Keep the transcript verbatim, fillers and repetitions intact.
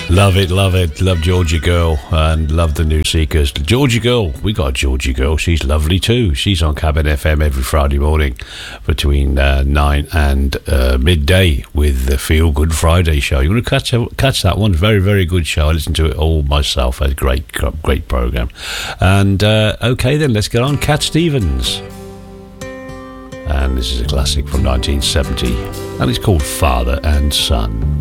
Love it, love it. Love Georgie Girl and love the New Seekers. Georgie Girl, we got a Georgie Girl. She's lovely too. She's on Cabin F M every Friday morning between uh, nine and uh, midday with the Feel Good Friday show. You want to catch catch that one? Very, very good show. I listen to it all myself. A great, great program. And uh, okay, then let's get on. Cat Stevens. And this is a classic from nineteen seventy, and it's called Father and Son.